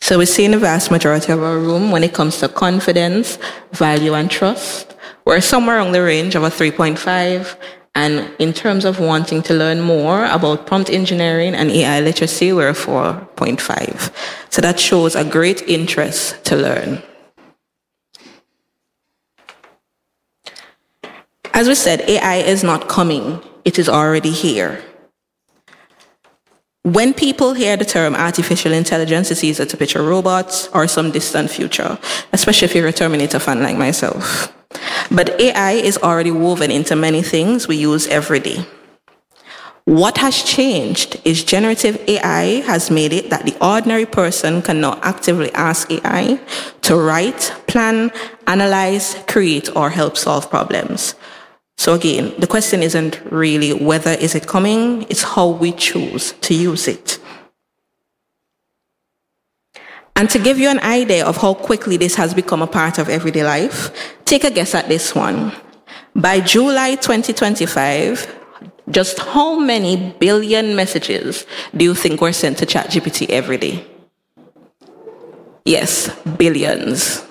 So we see in the vast majority of our room, when it comes to confidence, value, and trust, we're somewhere along the range of a 3.5. And in terms of wanting to learn more about prompt engineering and AI literacy, we're a 4.5. So that shows a great interest to learn. As we said, AI is not coming. It is already here. When people hear the term artificial intelligence, it's easy to picture robots or some distant future, especially if you're a Terminator fan like myself. But AI is already woven into many things we use every day. What has changed is generative AI has made it that the ordinary person can now actively ask AI to write, plan, analyze, create, or help solve problems. So again, the question isn't really whether is it coming, it's how we choose to use it. And to give you an idea of how quickly this has become a part of everyday life, take a guess at this one. By July 2025, just how many billion messages do you think were sent to ChatGPT every day? Yes, billions.